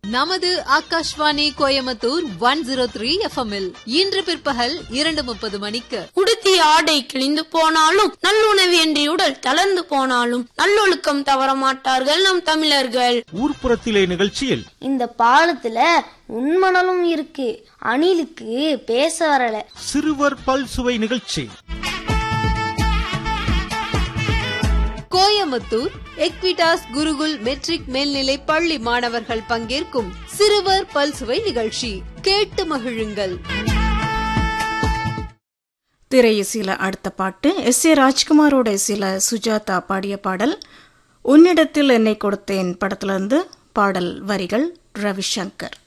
நமது ஆகாஷ்வாணி கோயம்புத்தூர் 103 FM-இல் இன்று பிற்பகல் 2:30 மணிக்கு உடுத்திய ஆடை கிழிந்து போனாலும் நல்லுணவு என்று உடல் தளர்ந்து போனாலும் நல்லொழுக்கம் தவற மாட்டார்கள் நம் தமிழர்கள். ஊர்ப்புறத்திலே நிகழ்ச்சியில் இந்த பாலத்துல உண்மணலும் இருக்கு, அணிலுக்கு பேச வரல. சிறுவர் பல்சுவை நிகழ்ச்சி கோயம்புத்தூர் எக்விடாஸ் குருகுல் மெட்ரிக் மேல்நிலை பள்ளி மாணவர்கள் பங்கேற்கும் சிறுவர் பல்சுவை நிகழ்ச்சி கேட்டு மகிழுங்கள். திரையிசையில அடுத்த பாட்டு S.A. ராஜ்குமாரோட இசையில சுஜாதா பாடிய பாடல் உன்னிடத்தில் என்னை கொடுத்தேன் படத்திலிருந்து. பாடல் வரிகள் ரவிசங்கர்.